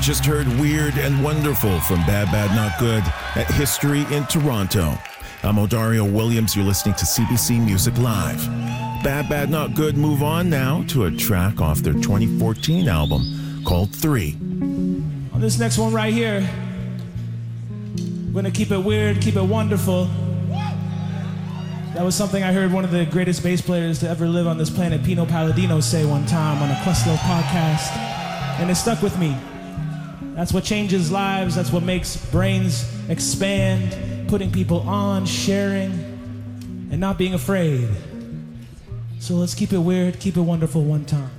just heard Weird and Wonderful from Bad Bad Not Good at History in Toronto. I'm Odario Williams. You're listening to CBC Music Live. Bad Bad Not Good move on now to a track off their 2014 album called 3. On this next one right here, we're gonna keep it weird, keep it wonderful. That was something I heard one of the greatest bass players to ever live on this planet, Pino Palladino, say one time on a Questlove podcast, and it stuck with me. That's what changes lives, that's what makes brains expand, putting people on, sharing, and not being afraid. So let's keep it weird, keep it wonderful one time.